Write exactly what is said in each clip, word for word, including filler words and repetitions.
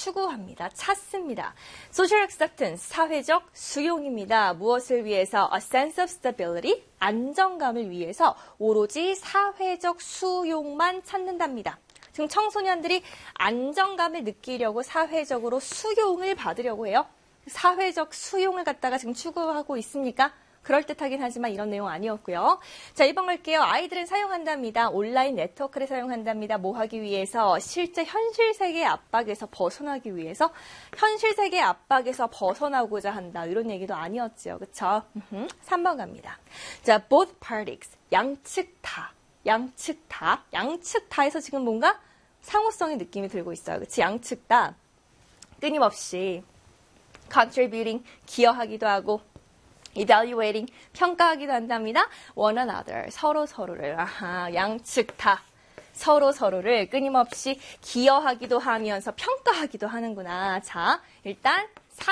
추구합니다. 찾습니다. social acceptance, 사회적 수용입니다. 무엇을 위해서? a sense of stability, 안정감을 위해서 오로지 사회적 수용만 찾는답니다. 지금 청소년들이 안정감을 느끼려고 사회적으로 수용을 받으려고 해요. 사회적 수용을 갖다가 지금 추구하고 있습니까? 그럴듯하긴 하지만 이런 내용 아니었고요. 자, 이 번 갈게요. 아이들은 사용한답니다. 온라인 네트워크를 사용한답니다. 뭐 하기 위해서? 실제 현실 세계의 압박에서 벗어나기 위해서? 현실 세계의 압박에서 벗어나고자 한다. 이런 얘기도 아니었죠. 그쵸? 삼 번 갑니다. 자, both parties. 양측 다. 양측 다. 양측 다에서 지금 뭔가 상호성의 느낌이 들고 있어요. 그치? 양측 다. 끊임없이 contributing, 기여하기도 하고 evaluating, 평가하기도 한답니다. one another, 서로 서로를, 아하, 양측 다 서로 서로를 끊임없이 기여하기도 하면서 평가하기도 하는구나. 자, 일단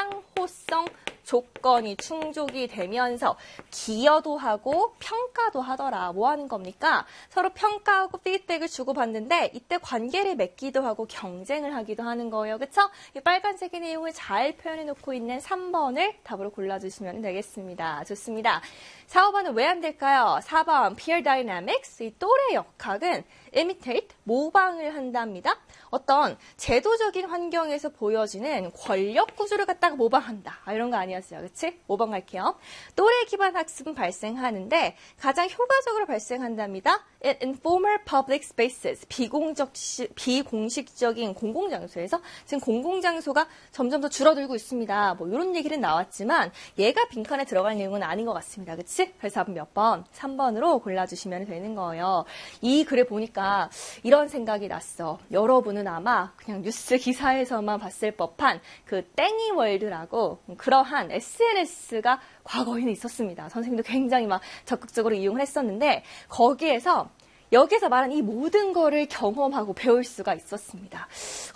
상호성 조건이 충족이 되면서 기여도 하고 평가도 하더라. 뭐 하는 겁니까? 서로 평가하고 피드백을 주고받는데 이때 관계를 맺기도 하고 경쟁을 하기도 하는 거예요. 그쵸? 이 빨간색의 내용을 잘 표현해 놓고 있는 삼 번을 답으로 골라주시면 되겠습니다. 좋습니다. 사, 오 번은 왜 안 될까요? 사 번 peer dynamics, 이 또래 역학은 imitate, 모방을 한답니다. 어떤 제도적인 환경에서 보여지는 권력 구조를 갖다가 모방한다. 아, 이런 거 아니었어요. 그치? 오 번 갈게요. 또래 기반 학습은 발생하는데 가장 효과적으로 발생한답니다. In informal public spaces, 비공적, 비공식적인 공공장소에서 지금 공공장소가 점점 더 줄어들고 있습니다. 뭐 이런 얘기는 나왔지만 얘가 빈칸에 들어갈 내용은 아닌 것 같습니다. 그치? 그래서 답은 몇 번? 삼 번으로 골라주시면 되는 거예요. 이 글을 보니까 이런 생각이 났어. 여러분은 아마 그냥 뉴스 기사에서만 봤을 법한 그 땡이 월드라고 그러한 에스엔에스가 과거에는 있었습니다. 선생님도 굉장히 막 적극적으로 이용을 했었는데 거기에서 여기서 말한 이 모든 거를 경험하고 배울 수가 있었습니다.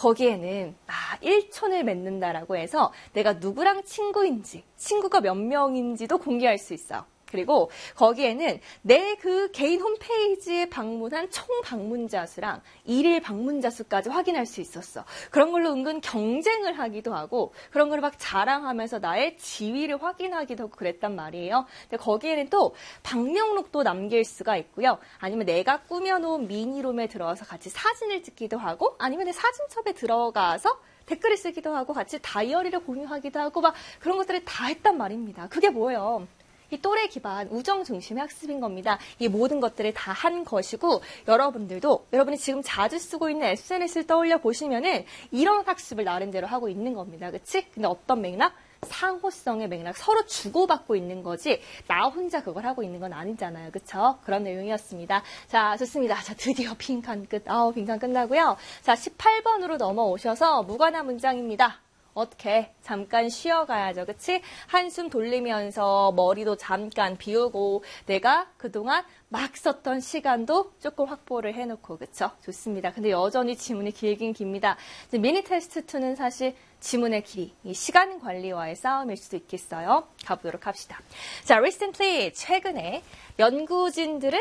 거기에는 아, 일촌을 맺는다라고 해서 내가 누구랑 친구인지, 친구가 몇 명인지도 공개할 수 있어요. 그리고 거기에는 내 그 개인 홈페이지에 방문한 총 방문자 수랑 일일 방문자 수까지 확인할 수 있었어. 그런 걸로 은근 경쟁을 하기도 하고 그런 걸 막 자랑하면서 나의 지위를 확인하기도 하고 그랬단 말이에요. 근데 거기에는 또 방명록도 남길 수가 있고요. 아니면 내가 꾸며놓은 미니룸에 들어가서 같이 사진을 찍기도 하고 아니면 내 사진첩에 들어가서 댓글을 쓰기도 하고 같이 다이어리를 공유하기도 하고 막 그런 것들을 다 했단 말입니다. 그게 뭐예요? 이 또래 기반 우정 중심의 학습인 겁니다. 이 모든 것들을 다 한 것이고 여러분들도 여러분이 지금 자주 쓰고 있는 에스엔에스를 떠올려 보시면은 이런 학습을 나름대로 하고 있는 겁니다. 그치? 근데 어떤 맥락? 상호성의 맥락, 서로 주고받고 있는 거지 나 혼자 그걸 하고 있는 건 아니잖아요. 그쵸? 그런 내용이었습니다. 자, 좋습니다. 자, 드디어 빈칸 끝. 아우, 빈칸 끝나고요. 자, 십팔 번으로 넘어오셔서 무관한 문장입니다. 어떻게? 잠깐 쉬어가야죠. 그치? 한숨 돌리면서 머리도 잠깐 비우고 내가 그동안 막 썼던 시간도 조금 확보를 해놓고 그쵸? 좋습니다. 근데 여전히 지문이 길긴 깁니다. 미니 테스트 이는 사실 지문의 길이, 이 시간 관리와의 싸움일 수도 있겠어요. 가보도록 합시다. 자, recently, 최근에 연구진들은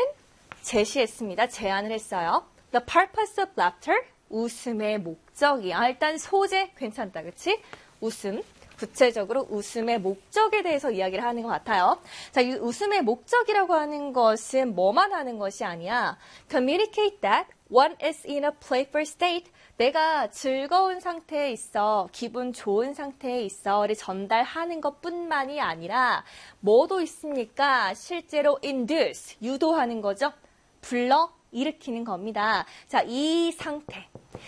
제시했습니다. 제안을 했어요. The purpose of laughter, 웃음의 목적이. 아, 일단 소재 괜찮다. 그치? 웃음. 구체적으로 웃음의 목적에 대해서 이야기를 하는 것 같아요. 자, 이 웃음의 목적이라고 하는 것은 뭐만 하는 것이 아니야. Communicate that one is in a playful state. 내가 즐거운 상태에 있어, 기분 좋은 상태에 있어를 전달하는 것뿐만이 아니라 뭐도 있습니까? 실제로 induce, 유도하는 거죠. 불러 일으키는 겁니다. 자, 이 상태.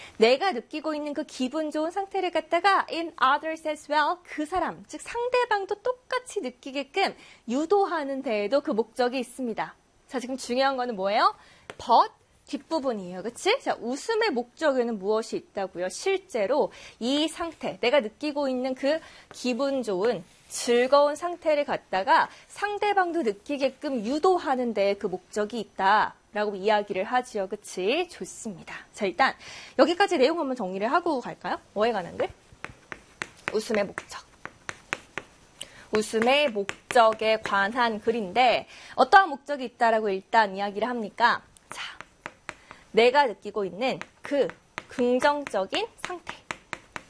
내가 느끼고 있는 그 기분 좋은 상태를 갖다가 in others as well, 그 사람, 즉 상대방도 똑같이 느끼게끔 유도하는 데에도 그 목적이 있습니다. 자, 지금 중요한 거는 뭐예요? but 뒷부분이에요. 그치? 자, 웃음의 목적에는 무엇이 있다고요? 실제로 이 상태, 내가 느끼고 있는 그 기분 좋은 즐거운 상태를 갖다가 상대방도 느끼게끔 유도하는 데에 그 목적이 있다. 라고 이야기를 하지요. 그치? 좋습니다. 자, 일단 여기까지 내용 한번 정리를 하고 갈까요? 뭐에 관한 글? 웃음의 목적. 웃음의 목적에 관한 글인데 어떠한 목적이 있다라고 일단 이야기를 합니까? 자, 내가 느끼고 있는 그 긍정적인 상태.